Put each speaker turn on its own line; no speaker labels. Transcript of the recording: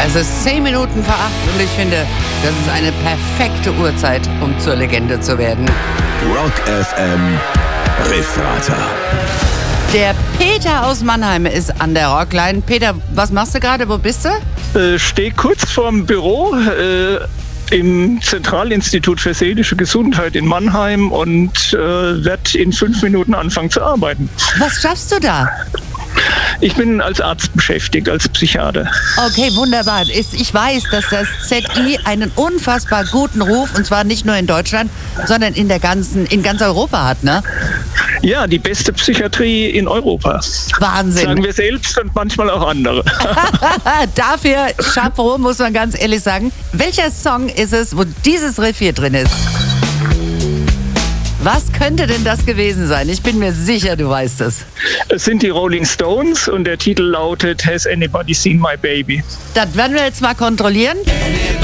Es ist 10 Minuten vor 8 und ich finde, das ist eine perfekte Uhrzeit, um zur Legende zu werden.
Rock FM Refrata.
Der Peter aus Mannheim ist an der Rockline. Peter, was machst du gerade? Wo bist du?
Stehe kurz vorm Büro im Zentralinstitut für seelische Gesundheit in Mannheim und werde in 5 Minuten anfangen zu arbeiten.
Was schaffst du da?
Ich bin als Arzt beschäftigt, als Psychiater.
Okay, wunderbar. Ich weiß, dass das ZI einen unfassbar guten Ruf, und zwar nicht nur in Deutschland, sondern in ganz Europa hat, ne?
Ja, die beste Psychiatrie in Europa.
Wahnsinn.
Sagen wir selbst und manchmal auch andere.
Dafür Chapeau, muss man ganz ehrlich sagen. Welcher Song ist es, wo dieses Riff hier drin ist? Was könnte denn das gewesen sein? Ich bin mir sicher, du weißt es.
Es sind die Rolling Stones und der Titel lautet Has Anybody Seen My Baby?
Das werden wir jetzt mal kontrollieren.